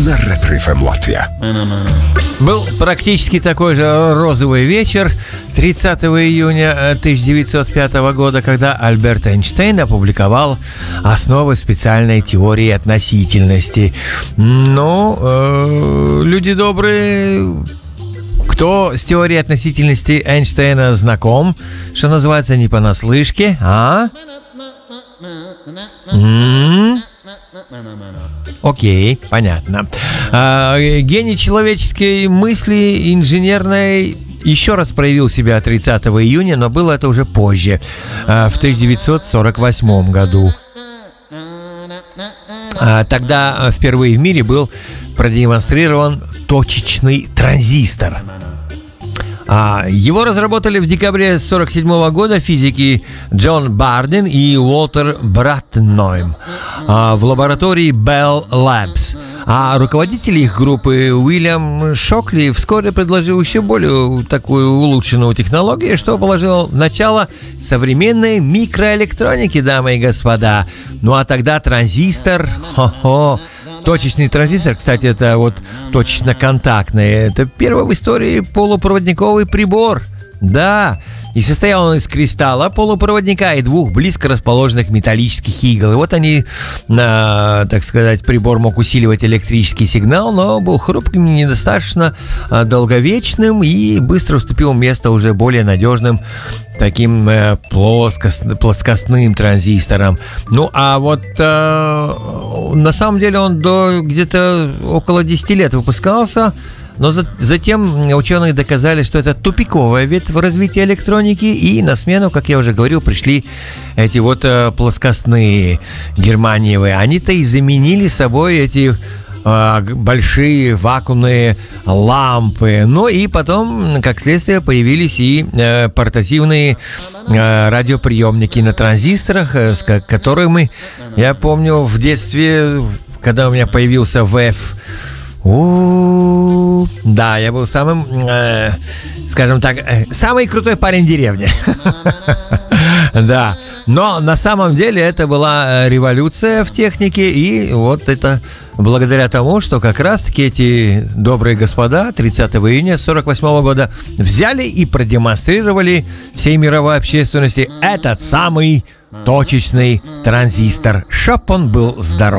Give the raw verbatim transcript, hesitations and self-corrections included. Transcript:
на Ретро эф эм Латвия. Был практически такой же розовый вечер тридцатого июня тысяча девятьсот пятого года, когда Альберт Эйнштейн опубликовал основы специальной теории относительности. Ну, э, люди добрые, кто с теорией относительности Эйнштейна знаком, что называется, не понаслышке, а? М-м-м. Окей, понятно. А, гений человеческой мысли, инженерной, еще раз проявил себя тридцатого июня, но было это уже позже, а, в тысяча девятьсот сорок восьмом году. А, тогда впервые в мире был продемонстрирован точечный транзистор. А, его разработали в декабре сорок седьмого года физики Джон Бардин и Уолтер Браттенойм а, в лаборатории Bell Labs. А руководитель их группы Уильям Шокли вскоре предложил еще более такую улучшенную технологию, что положило начало современной микроэлектроники, дамы и господа. Ну а тогда транзистор, хо-хо, точечный транзистор, кстати, это вот точечно-контактный, это первый в истории полупроводниковый прибор. Да, и состоял он из кристалла полупроводника и двух близко расположенных металлических игл. И вот они, э, так сказать, прибор мог усиливать электрический сигнал, но был хрупким, недостаточно э, долговечным и быстро уступил место уже более надежным таким э, плоскост, плоскостным транзисторам. Ну, а вот э, на самом деле он до где-то около десяти лет выпускался. Но за, затем ученые доказали, что это тупиковая ветвь развития электроники, и на смену, как я уже говорил, пришли эти вот э, плоскостные германиевые. Они-то и заменили собой эти э, большие вакуумные лампы. Ну и потом, как следствие, появились и э, портативные э, радиоприемники на транзисторах, э, с которыми, я помню, в детстве, когда у меня появился ВЭФ, У-у-у, да, я был самым, э, скажем так, э, самый крутой парень деревни. Да, но на самом деле это была революция в технике, и вот это благодаря тому, что как раз-таки эти добрые господа тридцатого июня сорок восьмого года взяли и продемонстрировали всей мировой общественности этот самый точечный транзистор, чтоб он был здоров.